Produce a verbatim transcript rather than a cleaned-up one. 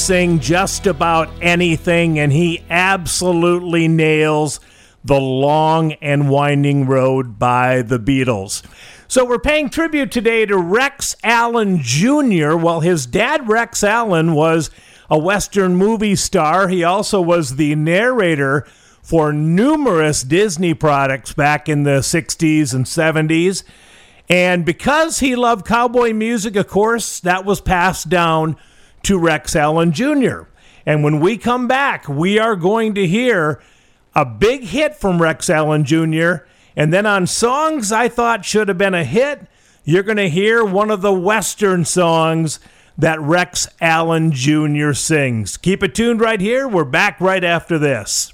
sing just about anything, and he absolutely nails The Long and Winding Road by the Beatles. So we're paying tribute today to Rex Allen Junior Well, his dad, Rex Allen, was a Western movie star. He also was the narrator for numerous Disney products back in the sixties and seventies. And because he loved cowboy music, of course, that was passed down to Rex Allen Junior And when we come back, we are going to hear a big hit from Rex Allen Junior And then on songs I thought should have been a hit, you're going to hear one of the Western songs that Rex Allen Junior sings. Keep it tuned right here. We're back right after this.